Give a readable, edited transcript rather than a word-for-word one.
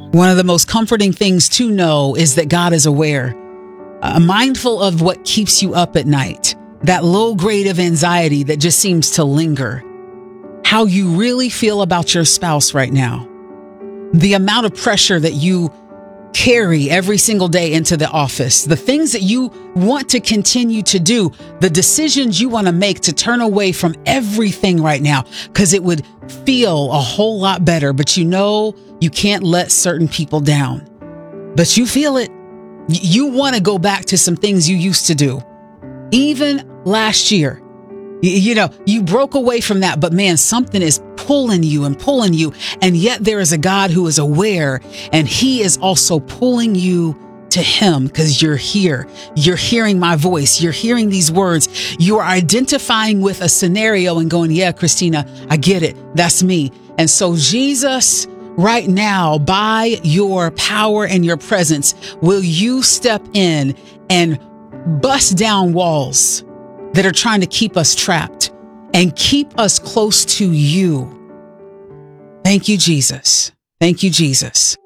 One of the most comforting things to know is that God is aware, mindful of what keeps you up at night, that low grade of anxiety that just seems to linger, how you really feel about your spouse right now, the amount of pressure that you carry every single day into the office, the things that you want to continue to do, the decisions you want to make to turn away from everything right now because it would feel a whole lot better, but you know you can't let certain people down. But you feel it. You want to go back to some things you used to do. Even last year, you broke away from that, but man, something is pulling you. And yet there is a God who is aware, and he is also pulling you to him because you're here. You're hearing my voice. You're hearing these words. You are identifying with a scenario and going, yeah, Christina, I get it. That's me. And so Jesus, right now, by your power and your presence, will you step in and bust down walls that are trying to keep us trapped and keep us close to you. Thank you, Jesus. Thank you, Jesus.